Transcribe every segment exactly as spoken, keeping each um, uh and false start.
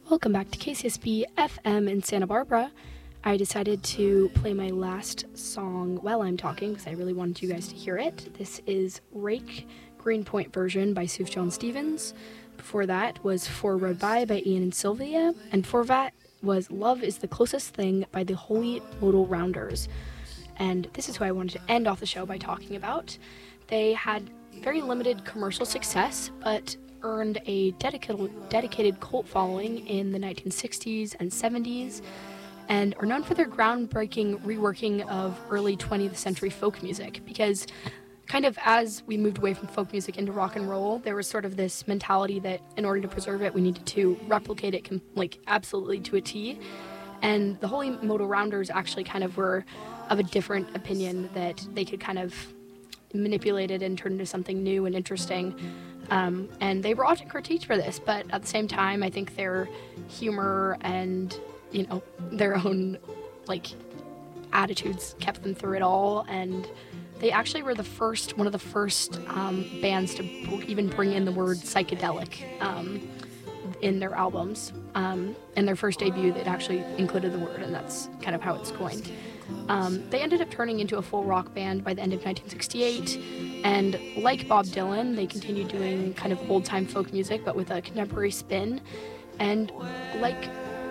Welcome back to K C S B F M in Santa Barbara. I decided to play my last song while I'm talking because I really wanted you guys to hear it. This is Rake Greenpoint version by Sufjan Stevens. Before that was Four Rode By by Ian and Sylvia. And before that was Love is the Closest Thing by the Holy Modal Rounders. And this is who I wanted to end off the show by talking about. They had very limited commercial success, but earned a dedicated, dedicated cult following in the nineteen sixties and seventies, and are known for their groundbreaking reworking of early twentieth century folk music, because kind of as we moved away from folk music into rock and roll, there was sort of this mentality that in order to preserve it, we needed to replicate it com- like absolutely to a T. And the Holy Modal Rounders actually kind of were of a different opinion, that they could kind of manipulate it and turn it into something new and interesting. Um, and they were often critiqued for this, but at the same time, I think their humor and, you know, their own, like, attitudes kept them through it all. And they actually were the first, one of the first um, bands to even bring in the word psychedelic um, in their albums. Um, in their first debut, it actually included the word, and that's kind of how it's coined. Um, they ended up turning into a full rock band by the end of nineteen sixty-eight, and like Bob Dylan, they continued doing kind of old-time folk music, but with a contemporary spin. And like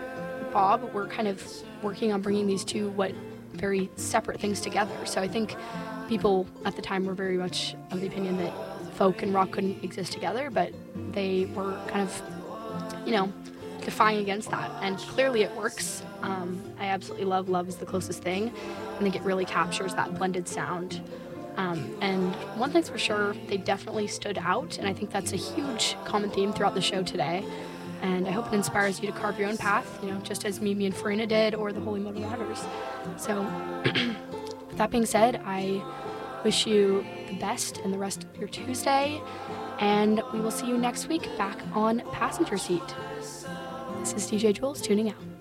Bob, we're kind of working on bringing these two what very separate things together. So I think people at the time were very much of the opinion that folk and rock couldn't exist together, but they were kind of, you know, defying against that, and clearly it works. Um, I absolutely love Love is the Closest Thing. I think it really captures that blended sound. Um, and one thing's for sure, they definitely stood out, and I think that's a huge common theme throughout the show today. And I hope it inspires you to carve your own path, you know, just as Mimi and Farina did, or the Holy Modal Rounders. So, with that being said, I wish you the best in the rest of your Tuesday, and we will see you next week back on Passenger Seat. This is D J Jules tuning out.